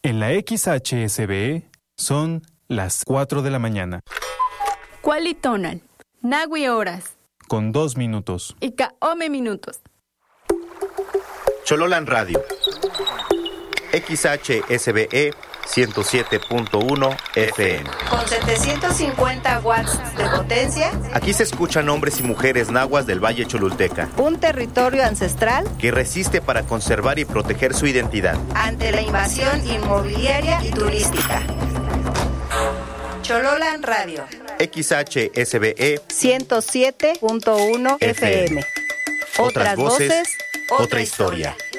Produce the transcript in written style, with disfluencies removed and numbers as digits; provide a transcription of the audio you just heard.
En la XHSBE son las 4 de la mañana. Cualitonal, Nagui horas. Con 2 minutos. Y Kaome minutos. Chololan Radio. XHSBE 107.1 FM. Con 750 watts de potencia. Aquí se escuchan hombres y mujeres nahuas del Valle Cholulteca. Un territorio ancestral que resiste para conservar y proteger su identidad ante la invasión inmobiliaria y turística. Chololan Radio. XHSBE 107.1 FM. Otras voces, otra historia.